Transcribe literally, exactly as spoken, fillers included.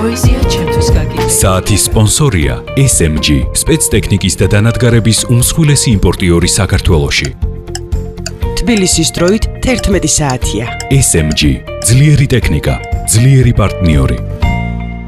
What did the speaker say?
პოეზია ჩემთვის გაგიგე. საათის სპონსორია S M G, სპეცტექნიკის და დანადგარების უმსხვილესი იმპორტიორი საქართველოში. თბილისის დროით თერთმეტი საათია. S M G, ძლიერი ტექნიკა, ძლიერი პარტნიორი.